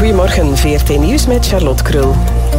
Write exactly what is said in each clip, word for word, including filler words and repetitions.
Goedemorgen, V R T Nieuws met Charlotte Krul.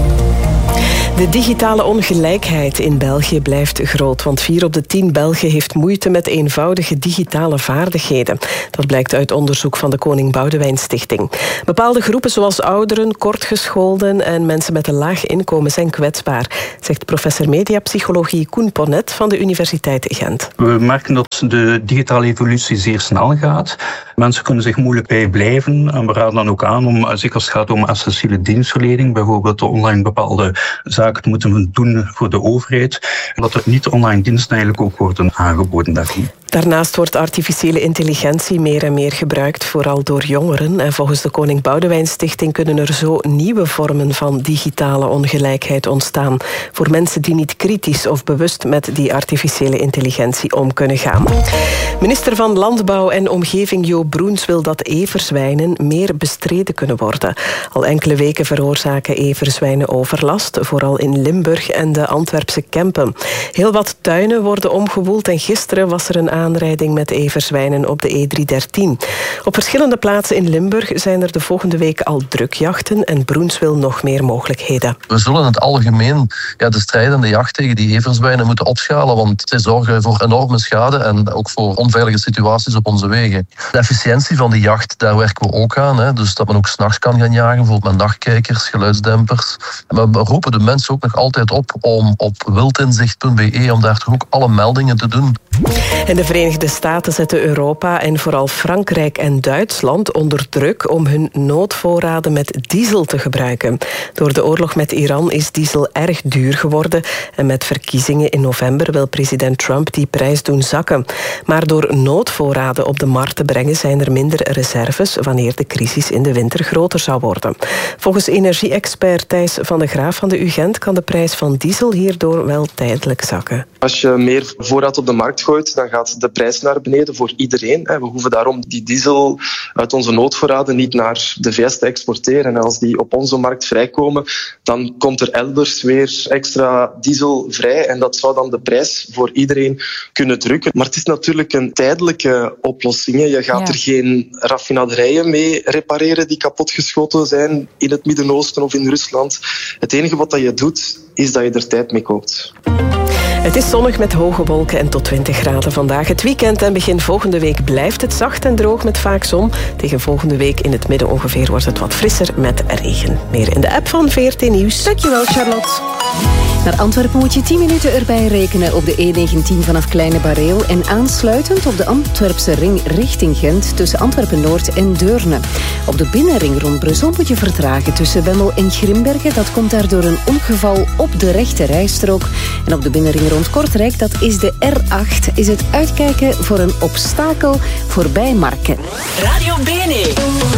De digitale ongelijkheid in België blijft groot, want vier op de tien Belgen heeft moeite met eenvoudige digitale vaardigheden. Dat blijkt uit onderzoek van de Koning Boudewijn Stichting. Bepaalde groepen zoals ouderen, kortgescholden en mensen met een laag inkomen zijn kwetsbaar, zegt professor mediapsychologie Koen Ponnet van de Universiteit Gent. We merken dat de digitale evolutie zeer snel gaat. Mensen kunnen zich moeilijk bijblijven en we raden dan ook aan om, zeker als het gaat om essentiële dienstverlening, bijvoorbeeld online bepaalde zaken te moeten doen voor de overheid, en dat er niet online diensten eigenlijk ook worden aangeboden daarin. Daarnaast wordt artificiële intelligentie meer en meer gebruikt, vooral door jongeren. En volgens de Koning Boudewijn Stichting kunnen er zo nieuwe vormen van digitale ongelijkheid ontstaan voor mensen die niet kritisch of bewust met die artificiële intelligentie om kunnen gaan. Minister van Landbouw en Omgeving Jo Broens wil dat everzwijnen meer bestreden kunnen worden. Al enkele weken veroorzaken everzwijnen overlast, vooral in Limburg en de Antwerpse Kempen. Heel wat tuinen worden omgewoeld en gisteren was er een aanrijding met everzwijnen op de E driehonderddertien. Op verschillende plaatsen in Limburg zijn er de volgende week al drukjachten en Broens wil nog meer mogelijkheden. We zullen in het algemeen ja, de strijd en de jacht tegen die everzwijnen moeten opschalen, want zij zorgen voor enorme schade en ook voor onveilige situaties op onze wegen. De efficiëntie van die jacht, daar werken we ook aan. Hè. Dus dat men ook 's nachts kan gaan jagen, bijvoorbeeld met nachtkijkers, geluidsdempers. En we roepen de mensen ook nog altijd op om op wildinzicht punt b e om daar toch ook alle meldingen te doen. En de Verenigde Staten zetten Europa en vooral Frankrijk en Duitsland onder druk om hun noodvoorraden met diesel te gebruiken. Door de oorlog met Iran is diesel erg duur geworden en met verkiezingen in november wil president Trump die prijs doen zakken. Maar door noodvoorraden op de markt te brengen zijn er minder reserves wanneer de crisis in de winter groter zou worden. Volgens energie-expert Thijs van de Graaf van de U Gent kan de prijs van diesel hierdoor wel tijdelijk zakken. Als je meer voorraad op de markt gooit, dan gaat de prijs naar beneden voor iedereen. We hoeven daarom die diesel uit onze noodvoorraden niet naar de V S te exporteren. En als die op onze markt vrijkomen, dan komt er elders weer extra diesel vrij. En dat zou dan de prijs voor iedereen kunnen drukken. Maar het is natuurlijk een tijdelijke oplossing. Je gaat ja. er geen raffinaderijen mee repareren die kapotgeschoten zijn in het Midden-Oosten of in Rusland. Het enige wat je doet, is dat je er tijd mee koopt. Het is zonnig met hoge wolken en tot twintig graden vandaag. Het weekend en begin volgende week blijft het zacht en droog met vaak zon. Tegen volgende week in het midden ongeveer wordt het wat frisser met regen. Meer in de app van V R T Nieuws. Dankjewel, Charlotte. Naar Antwerpen moet je tien minuten erbij rekenen op de E negentien vanaf Kleine Bareel en aansluitend op de Antwerpse ring richting Gent tussen Antwerpen-Noord en Deurne. Op de binnenring rond Brussel moet je vertragen tussen Wemmel en Grimbergen. Dat komt daar door een ongeval op de rechte rijstrook. En op de binnenring rond Kortrijk, dat is de R acht, is het uitkijken voor een obstakel voorbij Marken. Radio Bene.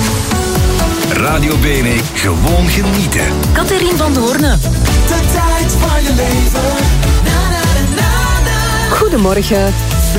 Radio Bene, gewoon genieten. Catherine van Doorne. De tijd van je leven. Na, na, na, na. Goedemorgen.